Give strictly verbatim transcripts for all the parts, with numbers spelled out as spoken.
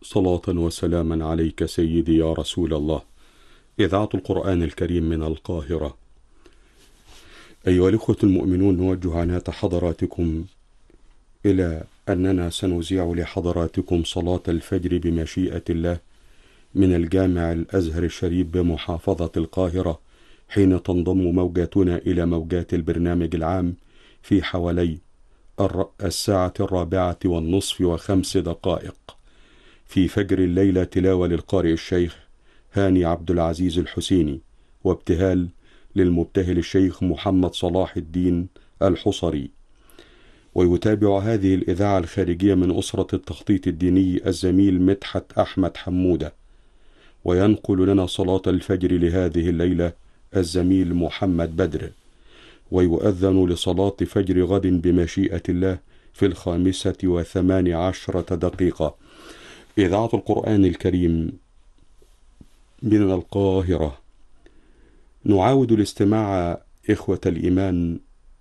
صلاة وسلاما عليك سيدي يا رسول الله. إذاعة القرآن الكريم من القاهرة. أيها الإخوة المؤمنون، نوجه عناة حضراتكم إلى أننا سنذيع لحضراتكم صلاة الفجر بمشيئة الله من الجامع الأزهر الشريف بمحافظة القاهرة، حين تنضم موجاتنا إلى موجات البرنامج العام في حوالي الساعة الرابعة والنصف وخمس دقائق في فجر الليلة. تلاوة للقارئ الشيخ هاني عبد العزيز الحسيني، وابتهال للمبتهل الشيخ محمد صلاح الدين الحصري. ويتابع هذه الإذاعة الخارجية من أسرة التخطيط الديني الزميل مدحت أحمد حمودة، وينقل لنا صلاة الفجر لهذه الليلة الزميل محمد بدر، ويؤذن لصلاة فجر غد بمشيئة الله في الخامسة وثمان عشرة دقيقة. إذاعة القرآن الكريم من القاهرة. نعاود الاستماع إخوة الإيمان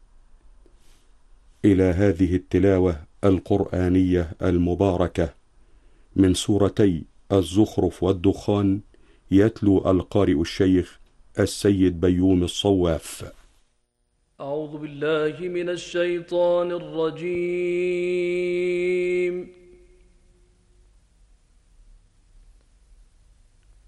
إلى هذه التلاوة القرآنية المباركة من سورتي الزخرف والدخان. يتلو القارئ الشيخ السيد بيوم الصواف. أعوذ بالله من الشيطان الرجيم.